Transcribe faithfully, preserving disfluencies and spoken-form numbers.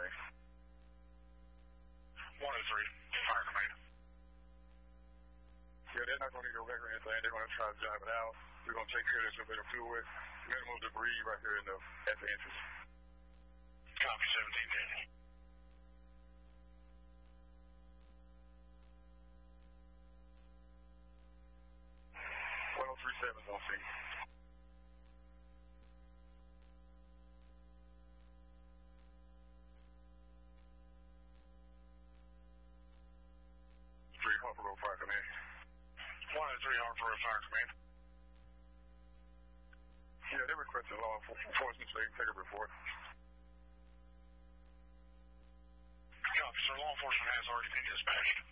man. one oh three, Fire Command. Yeah, they're not going to need a wreck or anything. They're going to try to drive it out. We're going to take care of this little bit of fuel with minimal debris right here in the, at the entrance. Copy, seventeen ten. one oh three seven on scene. three Harper Road Fire Command. one oh three Harper Road Fire Command. Yeah, they requested law enforcement so they can take a report. Copy, sir. Law enforcement has already been dispatched.